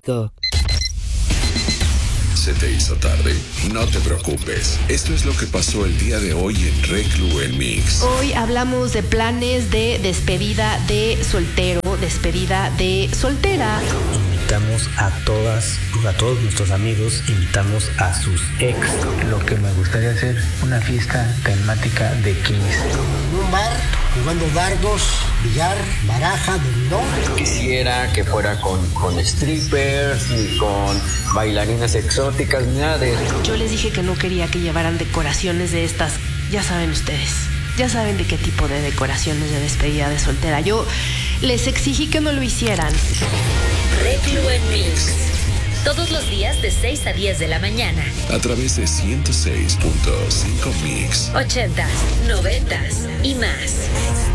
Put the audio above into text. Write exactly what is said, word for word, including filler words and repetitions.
TikTok. ¿Se te hizo tarde? No te preocupes. Esto es lo que pasó el día de hoy en Reclu en Mix. Hoy hablamos de planes de despedida de soltero, despedida de soltera. Invitamos a todas, a todos nuestros amigos, invitamos a sus ex. Lo que me gustaría hacer, una fiesta temática de quince. En un bar, jugando dardos, billar, baraja, dominó. Quisiera que fuera con, con strippers, ni con bailarinas exóticas, ni nada de eso. Yo les dije que no quería que llevaran decoraciones de estas, ya saben ustedes. Ya saben de qué tipo de decoraciones de despedida de soltera. Yo les exigí que no lo hicieran. Reclu en Mix. Todos los días de seis a diez de la mañana. A través de ciento seis punto cinco Mix. ochentas, noventas y más.